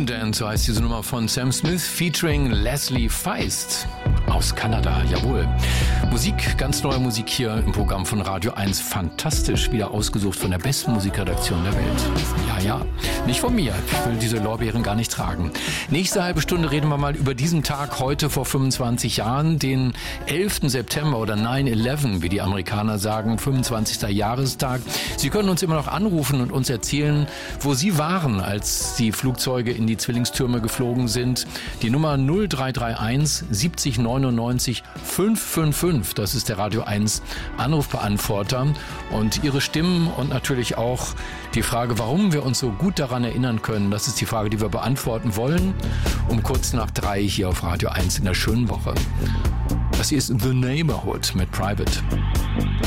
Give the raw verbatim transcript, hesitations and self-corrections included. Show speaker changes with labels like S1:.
S1: Moondance, so heißt diese Nummer von Sam Smith featuring Leslie Feist aus Kanada, jawohl. Musik, ganz neue Musik hier im Programm von Radio eins. Fantastisch, wieder ausgesucht von der besten Musikredaktion der Welt. Ja, ja, nicht von mir. Ich will diese Lorbeeren gar nicht tragen. Nächste halbe Stunde reden wir mal über diesen Tag heute vor fünfundzwanzig Jahren, den elften September oder nine eleven, wie die Amerikaner sagen, fünfundzwanzigster Jahrestag. Sie können uns immer noch anrufen und uns erzählen, wo Sie waren, als die Flugzeuge in die Zwillingstürme geflogen sind. Die Nummer null drei drei eins siebzig neunundneunzig fünf fünf fünf, das ist der Radio eins Anrufbeantworter. Und Ihre Stimmen und natürlich auch die Frage, warum wir uns so gut daran erinnern können, das ist die Frage, die wir beantworten wollen, um kurz nach drei hier auf Radio eins in der schönen Woche. Das hier ist The Neighborhood mit Private.